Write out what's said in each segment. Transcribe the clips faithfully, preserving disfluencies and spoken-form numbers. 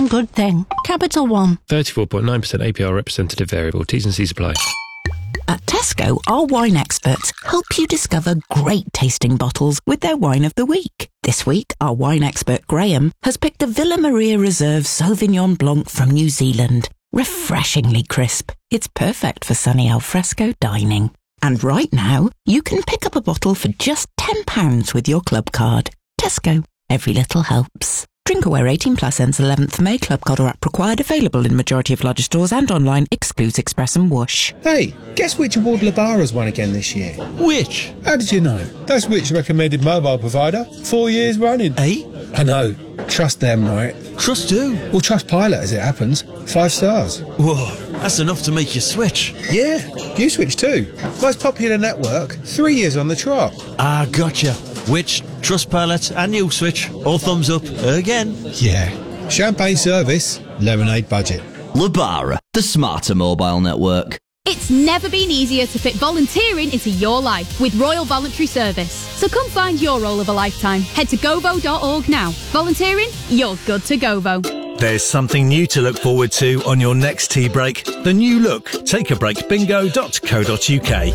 one good thing. Capital One. thirty-four point nine percent A P R representative variable. T's and C's apply. At Tesco, our wine experts help you discover great tasting bottles with their wine of the week. This week, our wine expert Graham has picked the Villa Maria Reserve Sauvignon Blanc from New Zealand. Refreshingly crisp. It's perfect for sunny alfresco dining. And right now, you can pick up a bottle for just ten pounds with your club card. Tesco. Every little helps. Drinkaware eighteen plus ends eleventh of May. Club card or app required. Available in majority of larger stores and online. Excludes Express and Whoosh. Hey, guess which award Labara's won again this year? Which? How did you know? That's Which recommended mobile provider. Four years running. Eh? I know. Trust them, right? Trust who? Well, trust Pilot as it happens. Five stars. Whoa, that's enough to make you switch. Yeah, you switch too. Most popular network. Three years on the trot. Ah, gotcha. Which, Trustpilot and you switch. All thumbs up again. Yeah. Champagne service. Lemonade budget. Labara, the smarter mobile network. It's never been easier to fit volunteering into your life with Royal Voluntary Service. So come find your role of a lifetime. Head to govo dot org now. Volunteering? You're good to Govo. There's something new to look forward to on your next tea break. The new look, take a break bingo dot co dot uk.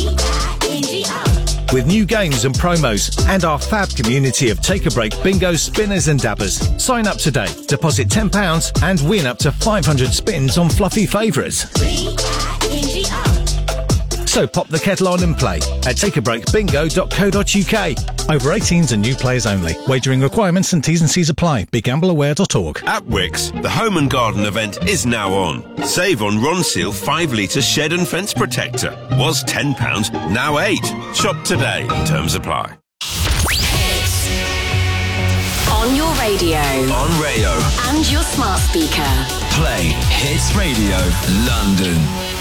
With new games and promos and our fab community of Take a Break bingo spinners and dabbers. Sign up today, deposit ten pounds and win up to five hundred spins on fluffy favourites. So pop the kettle on and play at take a break bingo dot co dot uk. Over eighteens and new players only. Wagering requirements and T's and C's apply. be gamble aware dot org. At Wickes, the Home and Garden event is now on. Save on Ronseal five litre shed and fence protector. Was ten pounds, now eight. Shop today. Terms apply. On your radio. On Rayo. And your smart speaker. Play Hits Radio London.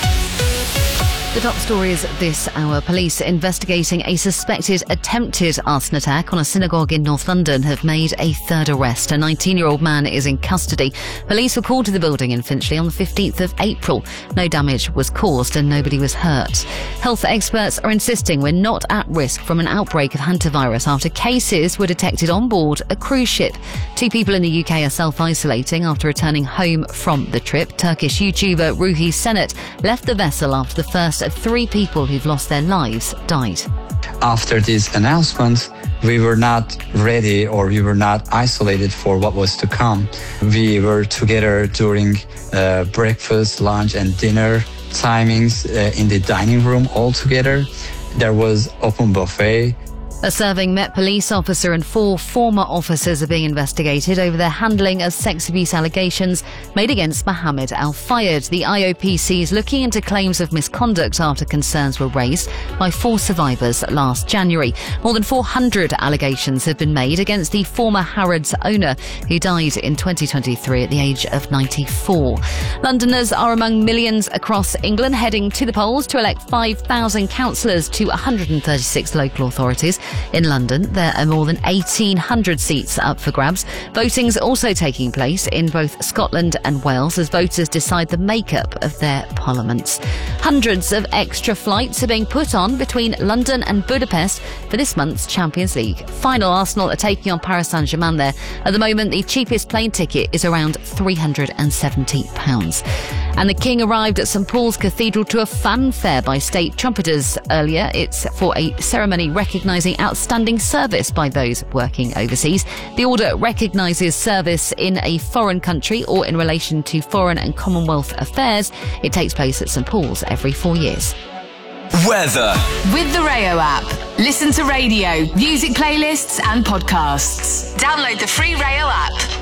The top stories this hour. Police investigating a suspected attempted arson attack on a synagogue in North London have made a third arrest. A nineteen-year-old man is in custody. Police were called to the building in Finchley on the fifteenth of April. No damage was caused and nobody was hurt. Health experts are insisting we're not at risk from an outbreak of hantavirus after cases were detected on board a cruise ship. Two people in the U K are self-isolating after returning home from the trip. Turkish YouTuber Ruhi Senet left the vessel after the first of three people who've lost their lives died. After this announcement, we were not ready or we were not isolated for what was to come. We were together during uh, breakfast, lunch and dinner timings uh, in the dining room all together. There was open buffet. A serving Met police officer and four former officers are being investigated over their handling of sex abuse allegations made against Mohammed Al-Fayed. The I O P C is looking into claims of misconduct after concerns were raised by four survivors last January. More than four hundred allegations have been made against the former Harrods owner, who died in twenty twenty-three at the age of ninety-four. Londoners are among millions across England heading to the polls to elect five thousand councillors to one hundred thirty-six local authorities. In London, there are more than eighteen hundred seats up for grabs. Voting's also taking place in both Scotland and Wales as voters decide the makeup of their parliaments. Hundreds of extra flights are being put on between London and Budapest for this month's Champions League final. Arsenal are taking on Paris Saint-Germain there. At the moment, the cheapest plane ticket is around three hundred seventy pounds. And the King arrived at St Paul's Cathedral to a fanfare by state trumpeters earlier. It's for a ceremony recognising outstanding service by those working overseas. The order recognises service in a foreign country or in relation to foreign and Commonwealth affairs. It takes place at St Paul's every four years. Weather. With the Rayo app. Listen to radio, music playlists and podcasts. Download the free Rayo app.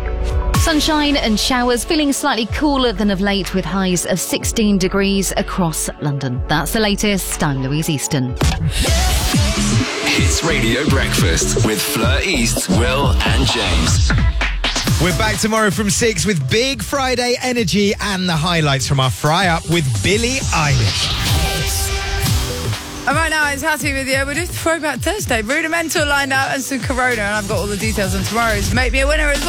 Sunshine and showers, feeling slightly cooler than of late with highs of sixteen degrees across London. That's the latest. I'm Louise Easton. Hits Radio Breakfast with Fleur East, Will and James. We're back tomorrow from six with Big Friday energy and the highlights from our Fry Up with Billie Eilish. And right now, it's Hattie with you. We're doing Throwback Thursday. Rudimental lined out and some Corona, and I've got all the details on tomorrow's Make Me a Winner as well.